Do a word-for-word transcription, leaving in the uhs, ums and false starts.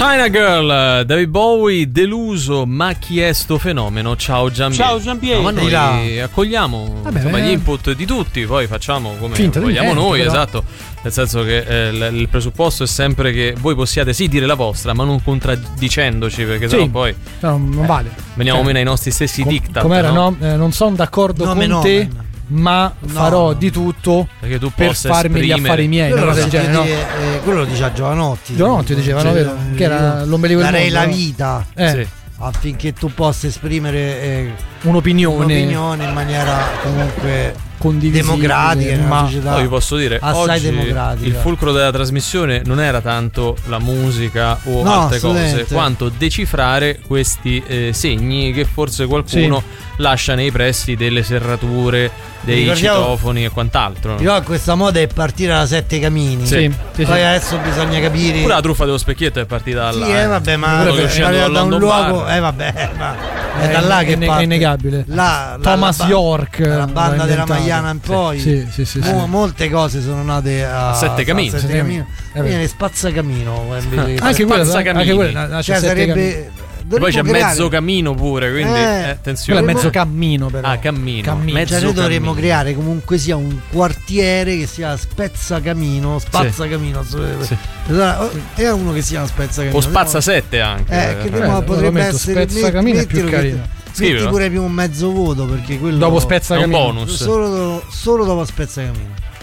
China Girl, David Bowie, deluso, ma chi è sto fenomeno? Ciao Giampiero. Ciao Giampiero. No, ma noi là. accogliamo Vabbè, insomma, eh. gli input di tutti, poi facciamo come Finta di vogliamo niente, noi, però. esatto. Nel senso che eh, l- il presupposto è sempre che voi possiate sì dire la vostra, ma non contraddicendoci, perché Sì. sennò poi No, non vale. veniamo Cioè, meno ai nostri stessi Com- diktat. com'era, no? no? Eh, non sono d'accordo Nome con nomen. te, ma No. farò di tutto Perché tu per possa farmi gli esprimere- affari miei. Quello una lo, cosa del sentite genere, no? dire, eh, quello lo dice a Giovanotti. Giovanotti dicevano, Cioè, vero? Che era io l'ombelico del darei mondo, la no? vita Eh, Sì. affinché tu possa esprimere eh, un'opinione, un'opinione in maniera comunque condivisibile, democratica in una ma società Poi vi posso dire, assai oggi democratica. il fulcro della trasmissione non era tanto la musica o No, altre cose, assolutamente. quanto decifrare questi eh, segni che forse qualcuno lascia nei pressi delle serrature, dei Ricordiamo- citofoni e quant'altro. Io questa moda è partire da Sette Camini. Sì. sì, sì, Poi sì. adesso bisogna capire. Pure la truffa dello specchietto è partita da Sì, là. eh, vabbè, ma Quello che è è uscito da dal un London luogo, Bar. eh vabbè, ma è Eh, da là è che ne- parte. è innegabile. La, la- Thomas la ba- York la l'ha banda della inventato. Maiana in poi. Sì, sì, sì, sì. Mo- molte cose sono nate a, A Sette Camini. a Sette Sette Camini. Camini. Eh, Viene spazzacamino eh, invece che- Anche quella, Spazzacamini. anche quella nasce cioè a Sette Camini. sarebbe E poi c'è dovremmo mezzo creare- camino pure, quindi Eh, eh, Quella è attenzione. mezzo cammino, però. Ah, cammino. Cammino. Mezzo cioè noi dovremmo cammino. creare comunque sia un quartiere che sia spezzacamino, spazzacamino. Sì. È uno che sia spezzacamino. O spazza sette anche. Eh, che Eh, demo- lo potrebbe metto, essere spezzacamino è più mettilo che- carino. Metti Scrivilo. pure più un mezzo voto perché quello Dopo È un spezzacamino. bonus. solo, solo dopo spezzacamino.